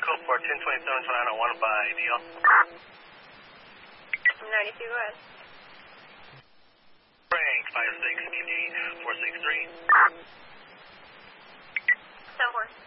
code for 1027 2901 by DL. 92, go ahead. Frank 56 ED 463. 10-4.